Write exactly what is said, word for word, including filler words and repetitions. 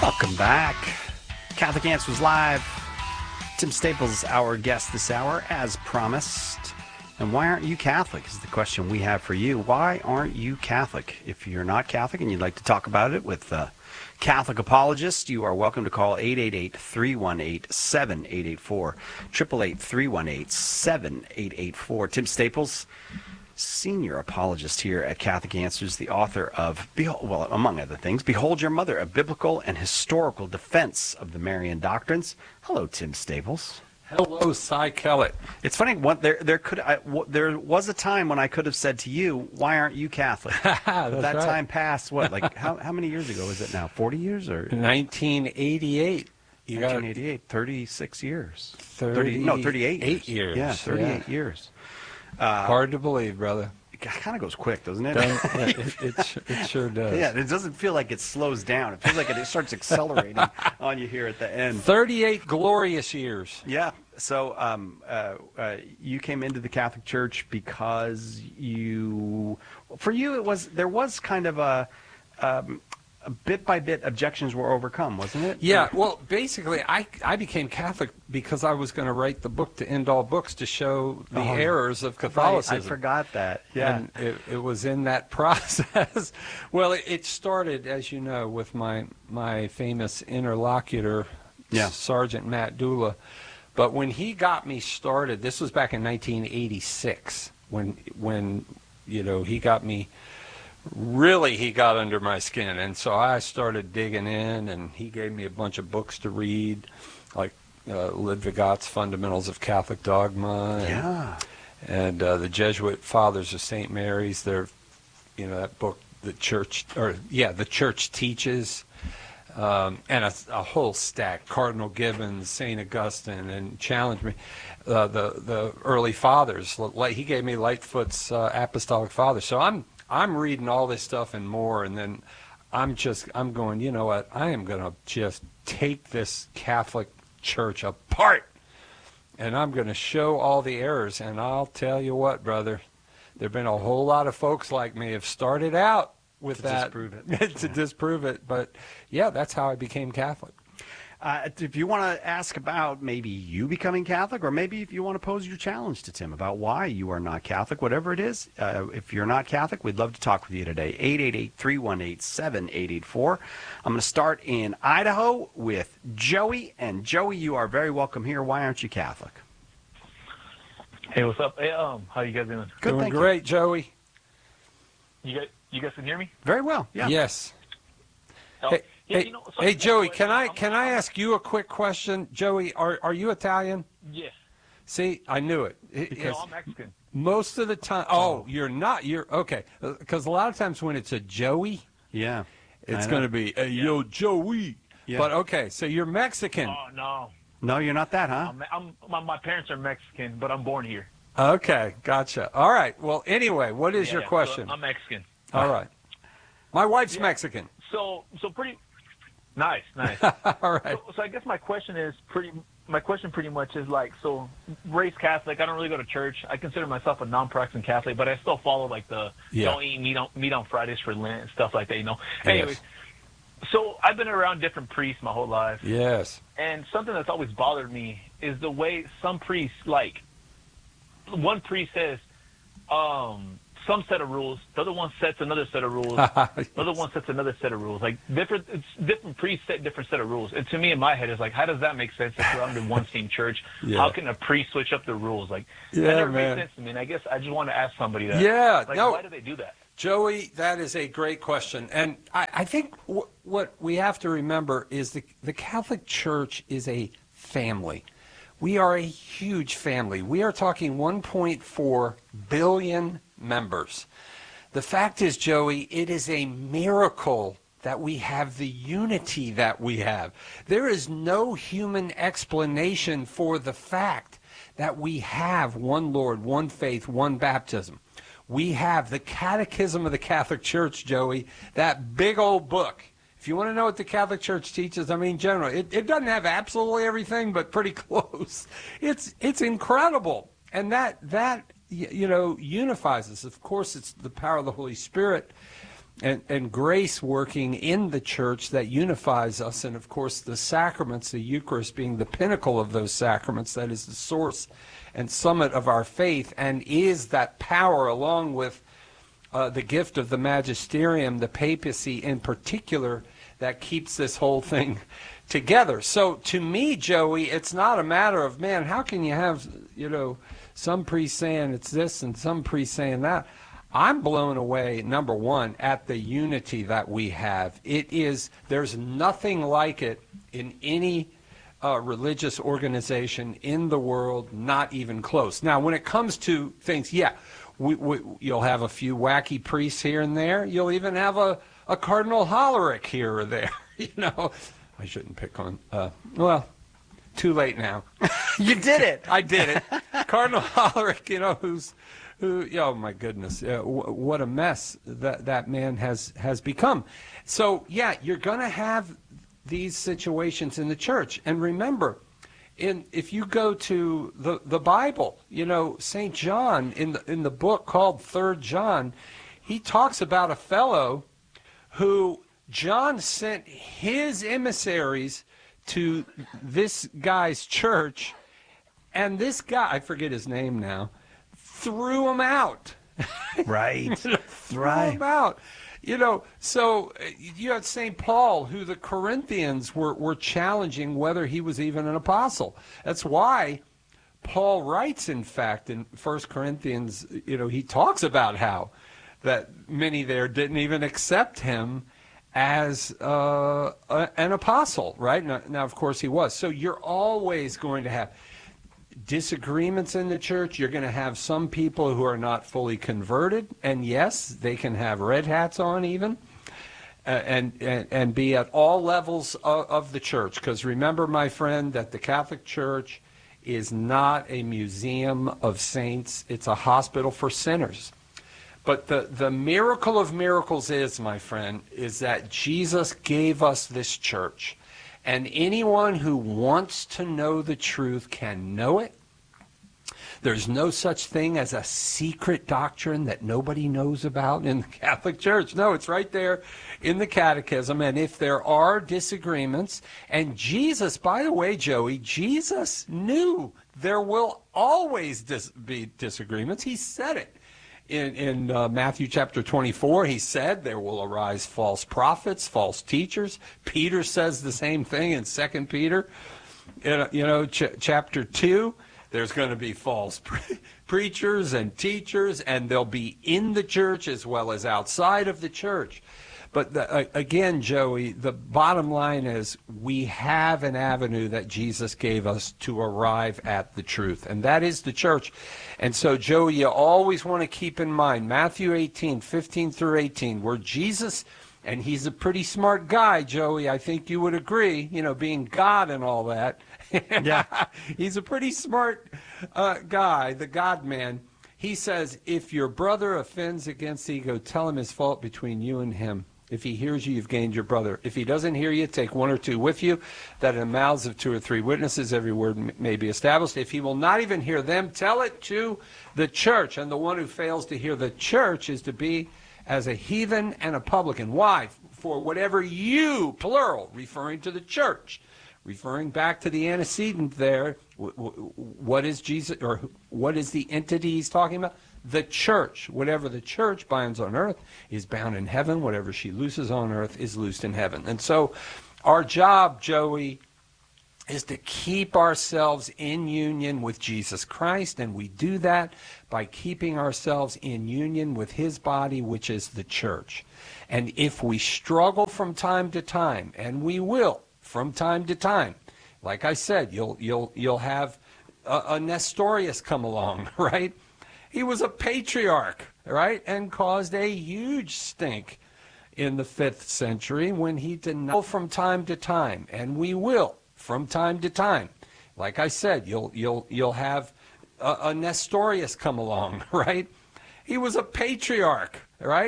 Welcome back. Catholic Answers Live. Tim Staples, our guest this hour, as promised. And why aren't you Catholic is the question we have for you. Why aren't you Catholic? If you're not Catholic and you'd like to talk about it with a Catholic apologist, you are welcome to call eight eight eight, three one eight, seven eight eight four, eight eight eight, three one eight, seven eight eight four. Tim Staples, senior apologist here at Catholic Answers, the author of, well, among other things, Behold Your Mother, a biblical and historical defense of the Marian doctrines. Hello, Tim Staples. Hello, Cy Kellett. It's funny. What there, there could, I, w- there was a time when I could have said to you, "Why aren't you Catholic?" That's that right. time passed. What, like how how many years ago is it now? Forty years or nineteen eighty-eight. You nineteen eighty-eight. Thirty-six years. thirty, thirty, no, thirty-eight. Eight years. Yeah, thirty-eight yeah. years. Uh, Hard to believe, brother. It kind of goes quick, doesn't it? Don't, it, it, it sure does. Yeah, it doesn't feel like it slows down. It feels like it, it starts accelerating on you here at the end. thirty-eight glorious years. Yeah. So um, uh, uh, you came into the Catholic Church because you, for you, it was there was kind of a, um, a bit by bit objections were overcome, wasn't it? Yeah. Well, basically, I I became Catholic because I was going to write the book to end all books to show the Oh, errors of Catholicism. I forgot that. Yeah. And it, it was in that process. Well, it, it started, as you know, with my my famous interlocutor, Yeah. Sergeant Matt Dula. But when he got me started, this was back in nineteen eighty-six, when when you know he got me. Really, he got under my skin, and so I started digging in, and he gave me a bunch of books to read, like uh, Ludwig Ott's Fundamentals of Catholic Dogma, and, Yeah. and uh, the Jesuit Fathers of Saint Mary's. Their, you know, that book, the Church, or yeah, the Church Teaches, um, and a, a whole stack. Cardinal Gibbons, Saint Augustine, and challenged me. Uh, the the early fathers. Like he gave me Lightfoot's uh, Apostolic Fathers. So I'm. I'm reading all this stuff and more, and then I'm just, I'm going, you know what, I am going to just take this Catholic Church apart, and I'm going to show all the errors, and I'll tell you what, brother, there have been a whole lot of folks like me have started out with To that. disprove it. to disprove it, but yeah, that's how I became Catholic. Uh, if you want to ask about maybe you becoming Catholic, or maybe if you want to pose your challenge to Tim about why you are not Catholic, whatever it is, uh, if you're not Catholic, we'd love to talk with you today. eight eight eight, three one eight, seven eight eight four. I'm going to start in Idaho with Joey. And Joey, you are very welcome here. Why aren't you Catholic? Hey, what's up? Hey, um, how you guys doing? Good, Doing thank you. great, Joey. You guys, you guys can hear me? Very well, yeah. Yes. Oh, Hey, yeah, hey, you know, so hey, I- Joey, can I I'm- can I ask you a quick question? Joey, are are you Italian? Yes. See, I knew it. It- No, it's- I'm Mexican. most of the time, oh, you're not. You're okay. Because a lot of times when it's a Joey, Yeah. it's I going know. to be, hey, yo, Joey. Yeah. But okay, so you're Mexican. Oh no, No, you're not that, huh? I'm, I'm my, my parents are Mexican, but I'm born here. Okay, gotcha. All right. Well, anyway, what is Yeah, your yeah, so question? I'm Mexican. All right. My wife's Yeah. Mexican. So, so pretty nice, nice. All right. So, so I guess my question is pretty. My question pretty much is like, so raised Catholic. I don't really go to church. I consider myself a non-practicing Catholic, but I still follow like the Yeah. don't eat meat on meat on Fridays for Lent and stuff like that. You know. Yes. Anyways, so I've been around different priests my whole life. Yes. And something that's always bothered me is the way some priests, like, one priest says um, some set of rules, the other one sets another set of rules, the other one sets another set of rules. Like, different it's different priests set different set of rules. And to me, in my head, it's like, how does that make sense if we're under one same church? Yeah. How can a priest switch up the rules? Like, Yeah, that never man. makes sense to me. And I guess I just want to ask somebody that. Yeah, Like, no. why do they do that? Joey, that is a great question. And I, I think w- what we have to remember is the, the Catholic Church is a family. We are a huge family. We are talking one point four billion members. The fact is, Joey, it is a miracle that we have the unity that we have. There is no human explanation for the fact that we have one Lord, one faith, one baptism. We have the Catechism of the Catholic Church, Joey, that big old book. If you want to know what the Catholic Church teaches, I mean, generally, it, it doesn't have absolutely everything, but pretty close. It's it's incredible. And that, that y- you know, unifies us. Of course, it's the power of the Holy Spirit. and, and grace working in the church that unifies us. And, of course, the sacraments, the Eucharist being the pinnacle of those sacraments, that is the source and summit of our faith, and is that power along with uh, the gift of the magisterium, the papacy in particular, that keeps this whole thing together. So to me, Joey, it's not a matter of, man, how can you have, you know, some priest saying it's this and some priest saying that. I'm blown away, number one, at the unity that we have. It is, there's nothing like it in any uh, religious organization in the world, not even close. Now, when it comes to things, yeah, we, we, you'll have a few wacky priests here and there. You'll even have a, a Cardinal Hollerich here or there, you know. I shouldn't pick on, uh, well, too late now. You did it. I did it. Cardinal Hollerich, you know, who's, who, oh my goodness, uh, w- what a mess that that man has, has become. So, yeah, you're going to have these situations in the church. And remember, in if you go to the, the Bible, you know, Saint John, in the, in the book called Third John, he talks about a fellow who John sent his emissaries to this guy's church, and this guy, I forget his name now, threw him out. Right. threw right. him out. You know, so you had Saint Paul, who the Corinthians were, were challenging whether he was even an apostle. That's why Paul writes, in fact, in First Corinthians, you know, he talks about how that many there didn't even accept him as uh, a, an apostle, right? Now, now, of course, he was. So you're always going to have disagreements in the church. You're going to have some people who are not fully converted, and yes, they can have red hats on even, uh, and, and and be at all levels of, of the church. Because remember, my friend, that the Catholic Church is not a museum of saints. It's a hospital for sinners. But the, the miracle of miracles is, my friend, is that Jesus gave us this church. And anyone who wants to know the truth can know it. There's no such thing as a secret doctrine that nobody knows about in the Catholic Church. No, it's right there in the Catechism. And if there are disagreements, and Jesus, by the way, Joey, Jesus knew there will always dis- be disagreements. He said it. In, in uh, Matthew chapter twenty-four, he said there will arise false prophets, false teachers. Peter says the same thing in Second Peter. In, you know, ch- chapter two, there's going to be false pre- preachers and teachers, and they'll be in the church as well as outside of the church. But the, uh, again, Joey, the bottom line is we have an avenue that Jesus gave us to arrive at the truth, and that is the church. And so, Joey, you always want to keep in mind Matthew eighteen, fifteen through eighteen, where Jesus, and he's a pretty smart guy, Joey, I think you would agree, you know, being God and all that. Yeah. He's a pretty smart uh, guy, the God-man. He says, if your brother offends against thee, go tell him his fault between you and him. If he hears you, you've gained your brother. If he doesn't hear you, take one or two with you, that in the mouths of two or three witnesses every word m- may be established. If he will not even hear them, tell it to the church. And the one who fails to hear the church is to be as a heathen and a publican. Why? For whatever you, plural, referring to the church, referring back to the antecedent there, w- w- what is Jesus, or what is the entity he's talking about? The church. Whatever the church binds on earth is bound in heaven. Whatever she looses on earth is loosed in heaven. And so our job, Joey, is to keep ourselves in union with Jesus Christ, and we do that by keeping ourselves in union with his body, which is the church. And if we struggle from time to time, and we will from time to time, like I said, you'll you'll you'll have a, a Nestorius come along, right? He was a patriarch, right, and caused a huge stink in the fifth century when he denied from time to time, and we will from time to time. Like I said, you'll you'll you'll have a, a Nestorius come along, right? He was a patriarch, right?